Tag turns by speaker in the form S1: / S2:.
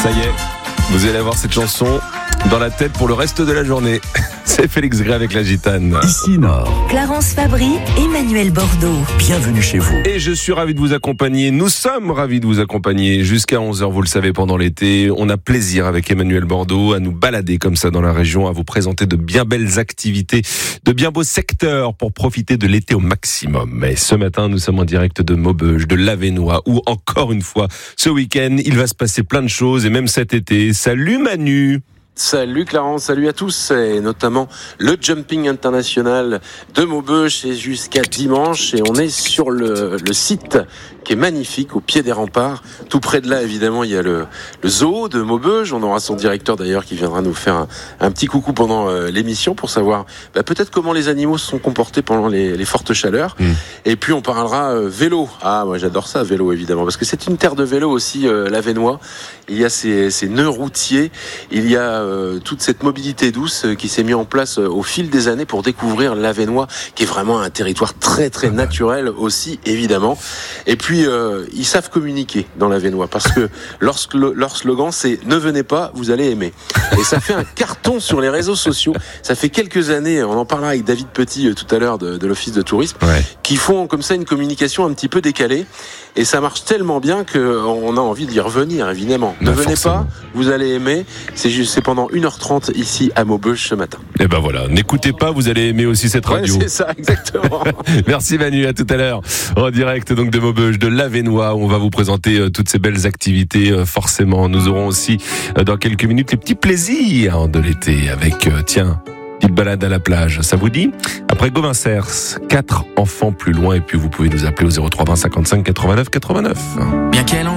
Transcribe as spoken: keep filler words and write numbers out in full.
S1: Ça y est, vous allez avoir cette chanson dans la tête pour le reste de la journée. C'est Félix Gray avec la Gitane.
S2: Ici Nord.
S3: Clarence Fabry, Emmanuel Bordeaux.
S2: Bienvenue chez vous.
S1: Et je suis ravi de vous accompagner. Nous sommes ravis de vous accompagner jusqu'à onze heures, vous le savez, pendant l'été. On a plaisir avec Emmanuel Bordeaux à nous balader comme ça dans la région, à vous présenter de bien belles activités, de bien beaux secteurs pour profiter de l'été au maximum. Et ce matin, nous sommes en direct de Maubeuge, de l'Avesnois, où encore une fois, ce week-end, il va se passer plein de choses et même cet été. Salut Manu!
S4: Salut Clarence, salut à tous, et notamment le jumping international de Maubeuge, c'est jusqu'à dimanche et on est sur le, le site qui est magnifique au pied des remparts. Tout près de là, évidemment, il y a le, le zoo de Maubeuge. On aura son directeur d'ailleurs qui viendra nous faire un, un petit coucou pendant euh, l'émission pour savoir bah, peut-être comment les animaux se sont comportés pendant les, les fortes chaleurs. Mmh. Et puis on parlera euh, vélo. Ah, moi j'adore ça, vélo évidemment, parce que c'est une terre de vélo aussi, euh, l'Avesnois. Il y a ces, ces nœuds routiers, il y a euh, toute cette mobilité douce euh, qui s'est mise en place euh, au fil des années pour découvrir l'Avesnois, qui est vraiment un territoire très très naturel aussi, évidemment. Et puis euh, ils savent communiquer dans l'Avesnois, parce que leur, leur slogan c'est « Ne venez pas, vous allez aimer ». Et ça fait un carton sur les réseaux sociaux. Ça fait quelques années, on en parlera avec David Petit euh, tout à l'heure de, de l'Office de tourisme, ouais. qui font comme ça une communication un petit peu décalée. Et ça marche tellement bien qu'on a envie d'y revenir, évidemment. Ne venez pas, vous allez aimer. C'est, juste, c'est pendant une heure trente ici à Maubeuge ce matin.
S1: Et ben voilà, n'écoutez pas, vous allez aimer aussi cette radio.
S4: Ouais, c'est ça, exactement.
S1: Merci Manu, à tout à l'heure. En direct donc de Maubeuge, de l'Avesnois, où on va vous présenter euh, toutes ces belles activités. Euh, forcément, nous aurons aussi euh, dans quelques minutes les petits plaisirs de l'été avec, euh, tiens, petite balade à la plage. Ça vous dit ? Après Gauvin Cers, quatre enfants plus loin, et puis vous pouvez nous appeler au zéro trois vingt cinquante-cinq quatre-vingt-neuf quatre-vingt-neuf.
S2: Bien qu'elle